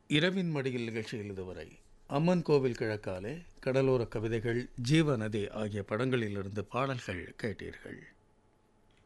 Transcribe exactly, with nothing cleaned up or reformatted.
இரவின் மடியில் நிகழ்ச்சியில் இதுவரை அம்மன் கோவில் கிழக்காலே, கடலோர கவிதைகள், ஜீவநதி ஆகிய படங்களிலிருந்து பாடல்கள் கேட்டீர்கள்.